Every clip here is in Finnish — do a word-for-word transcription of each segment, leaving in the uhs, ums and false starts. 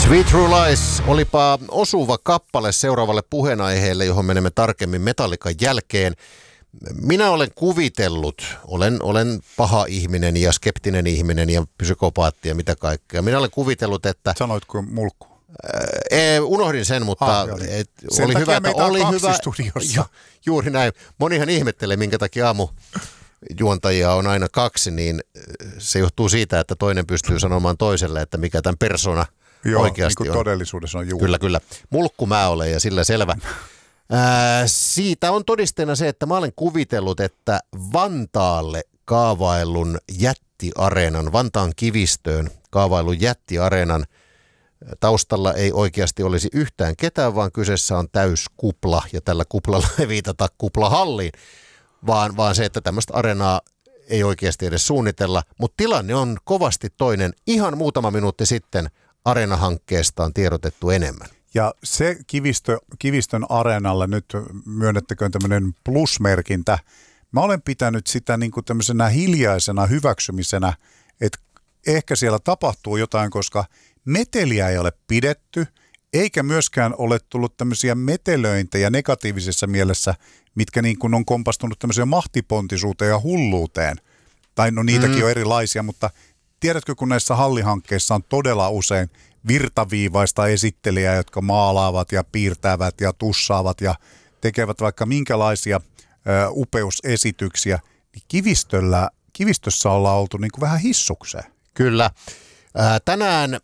Sweet True Lies olipa osuva kappale seuraavalle puheenaiheelle, johon menemme tarkemmin Metallican jälkeen. Minä olen kuvitellut, olen, olen paha ihminen ja skeptinen ihminen ja psykopaatti ja mitä kaikkea. Minä olen kuvitellut, että... Sanoitko mulkku? Äh, unohdin sen, mutta ah, et, sen oli hyvä, että oli hyvä. Studiossa. Ju, juuri näin. Monihan ihmettelee, minkä takia aamu juontajia on aina kaksi, niin se johtuu siitä, että toinen pystyy sanomaan toiselle, että mikä tämän persona Joo, oikeasti niin on. Todellisuudessa on juuri. Kyllä, kyllä. Mulkku mä olen ja sillä selvä. Ää, siitä on todisteena se, että mä olen kuvitellut, että Vantaalle kaavaillun jättiareenan, Vantaan kivistöön kaavaillun jättiareenan taustalla ei oikeasti olisi yhtään ketään, vaan kyseessä on täyskupla ja tällä kuplalla ei viitata kuplahalliin, vaan, vaan se, että tämmöistä areenaa ei oikeasti edes suunnitella, mutta tilanne on kovasti toinen. Ihan muutama minuutti sitten Areena-hankkeesta on tiedotettu enemmän. Ja se kivistö, kivistön areenalle nyt myönnettäköön tämmöinen plusmerkintä. Mä olen pitänyt sitä niin kuin tämmöisenä hiljaisena hyväksymisenä, että ehkä siellä tapahtuu jotain, koska meteliä ei ole pidetty, eikä myöskään ole tullut tämmöisiä metelöintejä negatiivisessa mielessä, mitkä niin kuin on kompastunut tämmöiseen mahtipontisuuteen ja hulluuteen. Tai no niitäkin mm. on erilaisia, mutta tiedätkö, kun näissä hallihankkeissa on todella usein virtaviivaista esittelijää, jotka maalaavat ja piirtävät ja tussaavat ja tekevät vaikka minkälaisia ö, upeusesityksiä, niin kivistöllä, kivistössä ollaan oltu niin kuin vähän hissukseen. Kyllä. Ää, tänään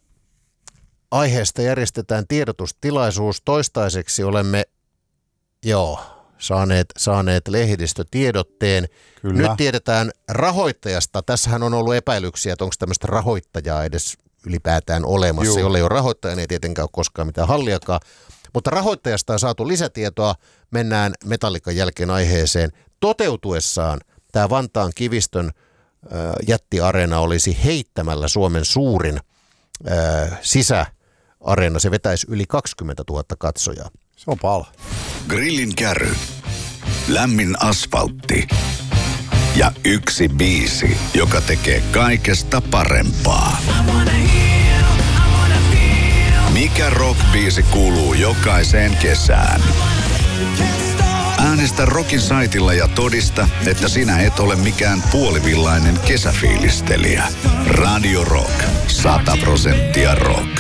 aiheesta järjestetään tiedotustilaisuus. Toistaiseksi olemme joo, saaneet, saaneet lehdistötiedotteen. Kyllä. Nyt tiedetään rahoittajasta. Tässähän on ollut epäilyksiä, että onko tämmöistä rahoittajaa edes ylipäätään olemassa. Juu. Jolle ei ole rahoittaja, niin ei tietenkään ole koskaan mitään halliakaan. Mutta rahoittajasta on saatu lisätietoa. Mennään Metallican jälkeen aiheeseen. Toteutuessaan tämä Vantaan kivistön äh, jättiareena olisi heittämällä Suomen suurin äh, sisäareena. Se vetäisi yli kaksikymmentätuhatta katsojaa. Se on paljon. Grillin kärry, lämmin asfaltti ja yksi biisi, joka tekee kaikesta parempaa. Mikä rock-biisi kuuluu jokaiseen kesään? Äänestä Rockin saitilla ja todista, että sinä et ole mikään puolivillainen kesäfiilistelijä. Radio Rock. Sata prosenttia rock.